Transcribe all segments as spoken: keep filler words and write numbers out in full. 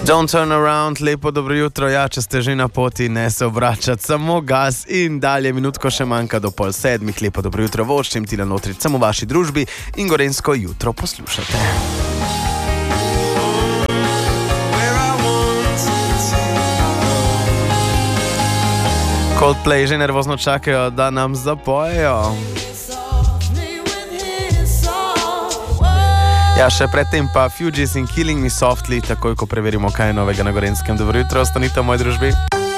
Don't turn around, lepo dobro jutro, ja, če ste že na poti, ne se obračati, samo gas in dalje, minutko še manjka do pol sedmih, lepo dobro jutro, voščim Tilen Lotrič, samo v vaši družbi in Gorenjsko jutro poslušate. Coldplay že nervozno čakajo, da nam zapojejo. Ja, še predtem pa Fugees in Killing Me Softly, takoj ko preverimo, kaj je novega na Gorenjskem. Dobro jutro, ostanite v moji družbi.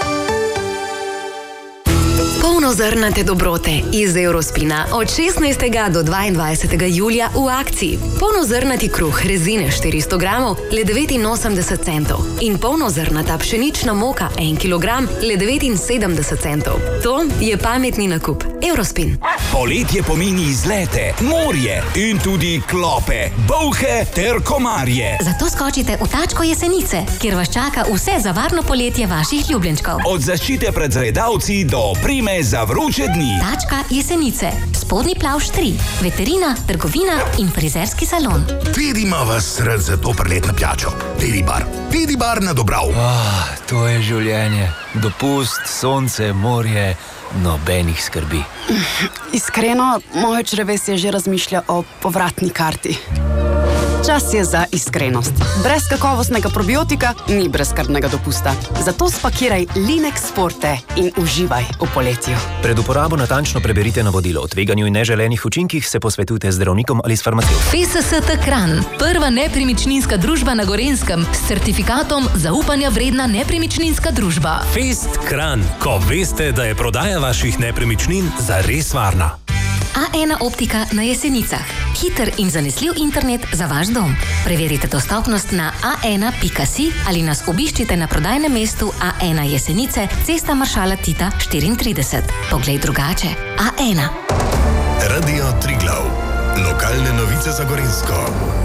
Polnozrnate dobrote iz Eurospina od šestnajstega do dvaindvajsetega julija v akciji. Polnozrnati kruh rezine štiristo gramov le devetinosemdeset centov in polnozrnata pšenična moka en kilogram le devetinsedemdeset centov. To je pametni nakup. Eurospin. Poletje pomeni izlete, morje in tudi klope, bolhe ter komarje. Zato skočite v Tačko Jesenice, kjer vas čaka vse za varno poletje vaših ljubljenčkov. Od zaščite pred zredavci do prime za vroče dni. Tačka Jesenice, Spodnji Plavž tri, veterina, trgovina in frizerski salon. Pedima vas rad za to preletno pijačo. Pedibar. Pedibar na Dobrav. Oh, to je življenje. Dopust, sonce, morje, nobenih skrbi. Iskreno, moje črevesje že razmišlja o povratni karti. Čas je za iskrenost. Brez kakovostnega probiotika ni brezskrbnega dopusta. Zato spakiraj Linex Forte in uživaj v poletju. Pred uporabo natančno preberite navodilo. O tveganju in neželenih učinkih se posvetujte z zdravnikom ali s farmacevtom. F S S T Kranj, prva nepremičninska družba na Gorenjskem s certifikatom zaupanja vredna nepremičninska družba. Fest Kranj, ko veste, da je prodaja vaših nepremičnin zares varna. A ena optika na Jesenicah. Hiter in zanesljiv internet za vaš dom. Preverite dostopnost na a ena pika si ali nas obiščite na prodajnem mestu A ena Jesenice, cesta Maršala Tita štiriintrideset. Poglej drugače. A ena. Radio Triglav. Lokalne novice za Gorenjsko.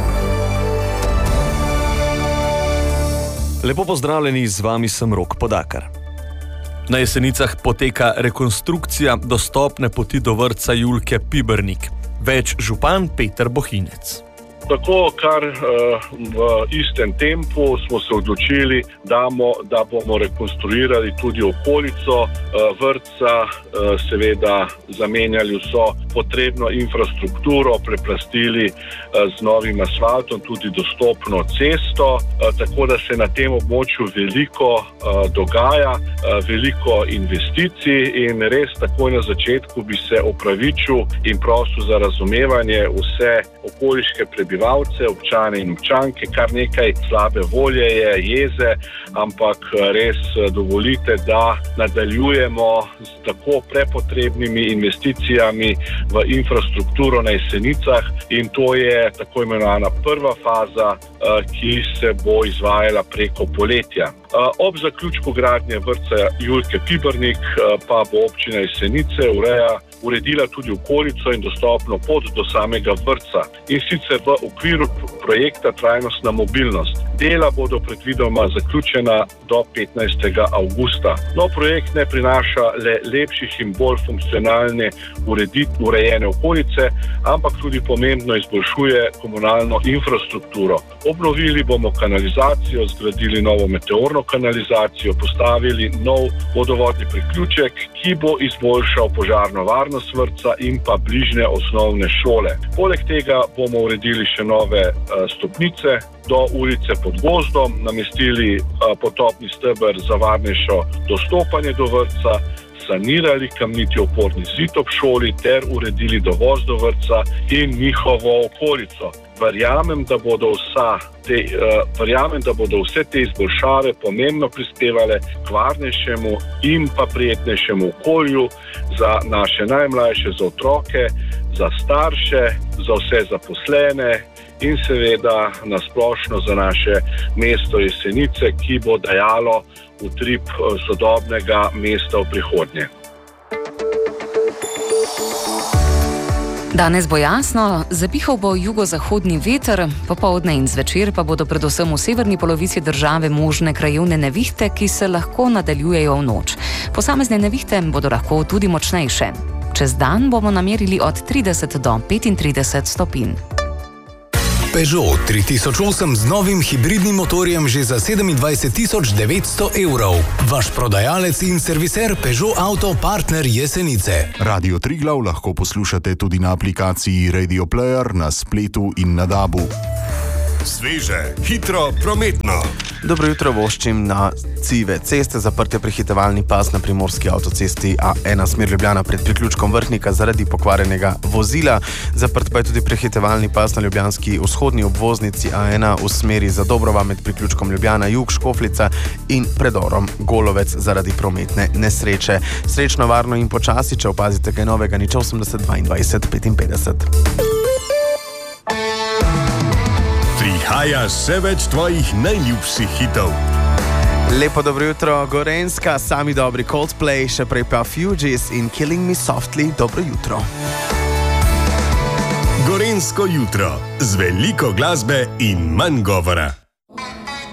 Lepo pozdravljeni, z vami sem Rok Podakar. Na Jesenicah poteka rekonstrukcija dostopne poti do vrtca Julke Pibernik. Več župan Peter Bohinec. Tako, kar uh, v istem tempu smo se odločili, damo, da bomo rekonstruirali tudi okolico uh, vrtca, uh, seveda zamenjali vso potrebno infrastrukturo, preplastili uh, z novim asfaltom tudi dostopno cesto, uh, tako da se na tem območju veliko uh, dogaja, uh, veliko investicij in res takoj na začetku bi se opravičil in prosil za razumevanje vse okoliške prebivalce, občane in občanke, kar nekaj slabe volje je, jeze, ampak res dovolite, da nadaljujemo s tako prepotrebnimi investicijami v infrastrukturo na Jesenicah in to je tako imenovana prva faza, ki se bo izvajala preko poletja. Ob zaključku gradnje vrtca Julke Pibernik pa bo občina Jesenice ureja uredila tudi okolico in dostopno pot do samega vrtca in sicer v okviru projekta Trajnostna mobilnost. Dela bodo predvidoma zaključena do petnajstega avgusta. No, projekt ne prinaša le lepših in bolj funkcionalne uredit, urejene okolice, ampak tudi pomembno izboljšuje komunalno infrastrukturo. Obnovili bomo kanalizacijo, zgradili novo meteorno kanalizacijo, postavili nov vodovodni priključek, ki bo izboljšal požarno varnost vrtca in pa bližnje osnovne šole. Poleg tega bomo uredili še nove uh, stopnice do ulice pod gozdom, namestili uh, potopni steber za varnejšo dostopanje do vrtca, sanirali kamniti oporni zid ob šoli ter uredili dovoz do vrtca in njihovo okolico. Verjamem, da bodo vsa te, uh, verjamem, da bodo vse te izboljšave pomembno prispevale k varnejšemu in pa prijetnejšemu okolju za naše najmlajše, za otroke, za starše, za vse zaposlene in seveda nasplošno za naše mesto Jesenice, ki bo dajalo utrip sodobnega mesta v prihodnje. Danes bo jasno, zapihal bo jugozahodni veter, popoldne in zvečer pa bodo predvsem v severni polovici države možne krajevne nevihte, ki se lahko nadaljujejo v noč. Posamezne nevihte bodo lahko tudi močnejše. Čez dan bomo namerili od trideset do petintrideset stopinj. Peugeot tri tisoč osem z novim hibridnim motorjem že za sedemindvajset tisoč devetsto evrov. Vaš prodajalec in serviser Peugeot Auto Partner Jesenice. Radio Triglav lahko poslušate tudi na aplikaciji Radio Player, na spletu in na dabu. Sveže, hitro, prometno. Dobro jutro, voščim na cive ceste. Zaprt je prehitevalni pas na primorski avtocesti A ena smer Ljubljana pred priključkom Vrhnika zaradi pokvarjenega vozila. Zaprt pa je tudi prehitevalni pas na ljubljanski vzhodni obvoznici A ena v smeri Zadobrova med priključkom Ljubljana Jug, Škofljica in predorom Golovec zaradi prometne nesreče. Srečno, varno in počasi, če opazite kaj novega, nič osemdeset dvaindvajset petinpetdeset. Prihaja še več tvojih najljubših hitov. Lepo dobro jutro, Gorenjska, sami dobri Coldplay, še prej pa Fugees in Killing Me Softly, dobro jutro. Gorenjsko jutro, z veliko glasbe in manj govora.